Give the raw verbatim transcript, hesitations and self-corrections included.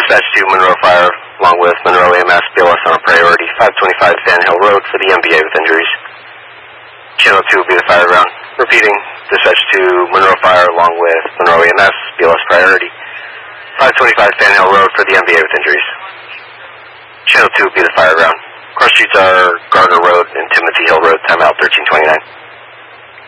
Dispatch to Monroe Fire, along with Monroe E M S, B L S on a priority, five twenty-five Fan Hill Road for the M B A with injuries. Channel two will be the fire ground. Repeating, dispatch to Monroe Fire, along with Monroe E M S, B L S priority, five twenty-five Fan Hill Road for the M B A with injuries. Channel two will be the fire ground. Cross streets are Gardner Road and Timothy Hill Road, timeout thirteen twenty-nine.